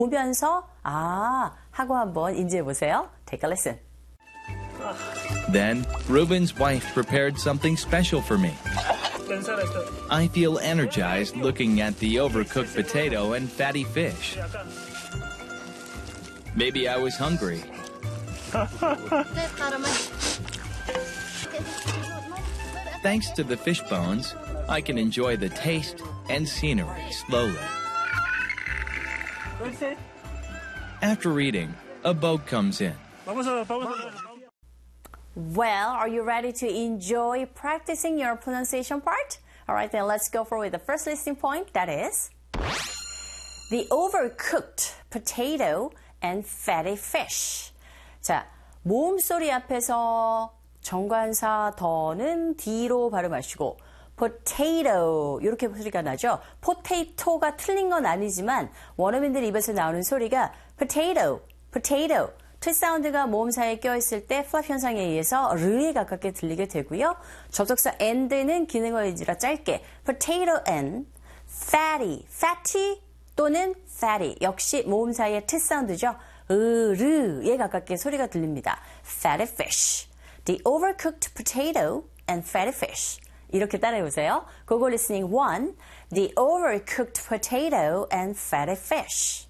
보면서 하고 한번 인지해 보세요. Take a listen. Then, Reuben's wife prepared something special for me. I feel energized looking at the overcooked potato and fatty fish. Maybe I was hungry. Thanks to the fish bones, I can enjoy the taste and scenery slowly. After eating, a boat comes in. Well, are you ready to enjoy practicing your pronunciation part? All right, then let's go for the first listening point. That is the overcooked potato and fatty fish. 자, 모음 소리 앞에서 정관사 더는 D로 발음하시고 potato 이렇게 소리가 나죠. potato가 틀린 건 아니지만 원어민들 입에서 나오는 소리가 potato, potato. 트 사운드가 모음 사이에 껴있을 때 플랍 현상에 의해서 르에 가깝게 들리게 되고요. 접속사 and는 기능어 의지라 짧게 potato and fatty, fatty 또는 fatty 역시 모음 사이에 트 사운드죠. 르에 가깝게 소리가 들립니다. fatty fish, the overcooked potato and fatty fish 이렇게 따라해보세요. 고고 listening 1, the overcooked potato and fatty fish.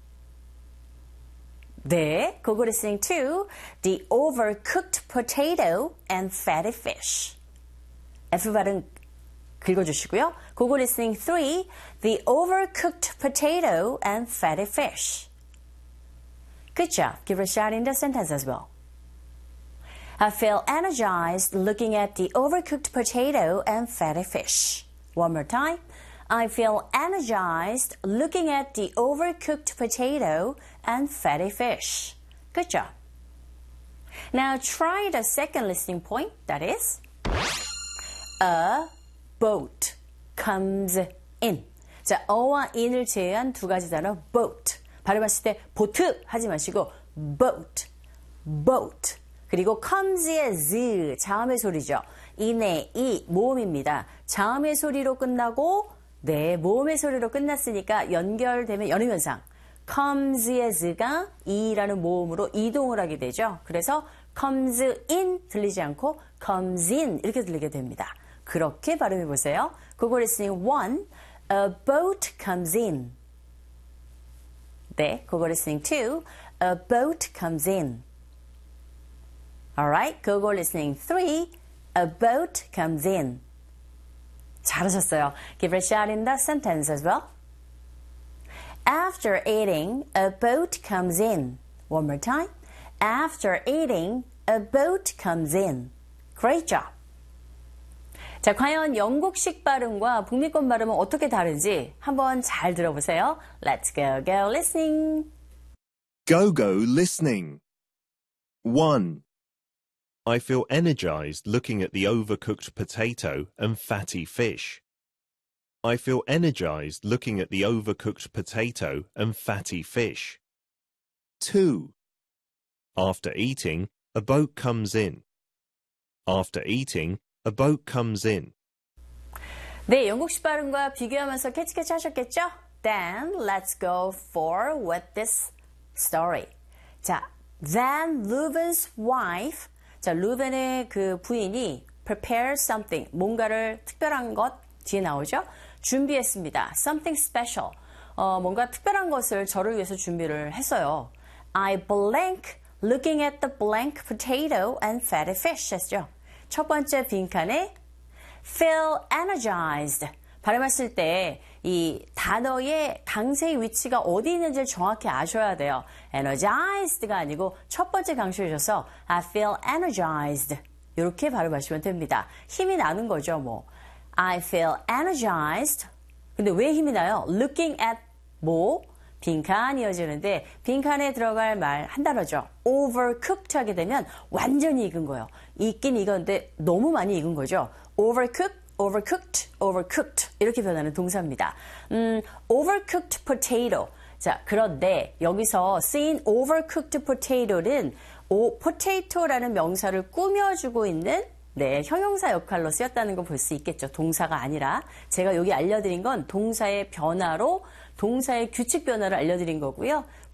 네, 고고 listening 2, the overcooked potato and fatty fish. F 발음 긁어주시고요. 고고 listening 3, the overcooked potato and fatty fish. Good job. Give a shout in the sentence as well. I feel energized looking at the overcooked potato and fatty fish. One more time. I feel energized looking at the overcooked potato and fatty fish. Good job. Now try the second listening point, that is, a boat comes in. 자, 어와 in을 제외한 두 가지 단어, boat. 발음하실 때 보트 하지 마시고 boat, boat. 그리고 comes의 z, 자음의 소리죠. in의 이, 모음입니다. 자음의 소리로 끝나고 네, 모음의 소리로 끝났으니까 연결되면 연음현상. comes의 z가 이라는 모음으로 이동을 하게 되죠. 그래서 comes in 들리지 않고 comes in 이렇게 들리게 됩니다. 그렇게 발음해 보세요. 그거 listening 1, a boat comes in. 네, 그거 listening 2, a boat comes in. Alright, 그거 listening 3, a boat comes in. 잘하셨어요. Give it a shot in the sentence as well. After eating, a boat comes in. One more time. After eating, a boat comes in. Great job. 자, 과연 영국식 발음과 북미권 발음은 어떻게 다른지 한번 잘 들어보세요. Let's go, go listening. Go, go listening. 1. I feel energized looking at the overcooked potato and fatty fish. I feel energized looking at the overcooked potato and fatty fish. 2. After eating, a boat comes in. After eating, a boat comes in. 네, 영국식 발음과 비교하면서 캐치캐치 하셨겠죠? Then let's go forward with this story. 자, then Reuben's wife, 자, 루벤의 그 부인이 prepare something, 뭔가를 특별한 것 뒤에 나오죠? 준비했습니다. Something special. 뭔가 특별한 것을 저를 위해서 준비를 했어요. I blank looking at the blank potato and fatty fish 했죠. 첫 번째 빈칸에 feel energized. 발음하실 때 이 단어의 강세의 위치가 어디 있는지를 정확히 아셔야 돼요. energized가 아니고 첫 번째 강조해 주셔서 I feel energized. 이렇게 발음하시면 됩니다. 힘이 나는 거죠, 뭐. I feel energized. 근데 왜 힘이 나요? Looking at 뭐? 빈칸 이어지는데 빈칸에 들어갈 말 한 단어죠. overcooked 하게 되면 완전히 익은 거예요. 익긴 익었는데 너무 많이 익은 거죠. overcooked, overcooked 이렇게 변하는 동사입니다. overcooked potato. 자, 그런데 여기서 쓰인 overcooked potato는 potato라는 명사를 꾸며주고 있는 네, 형용사 역할로 쓰였다는 거 볼 수 있겠죠. 동사가 아니라. 제가 여기 알려드린 건 동사의 변화로 동사의 규칙 변화를 알려드린 거고요.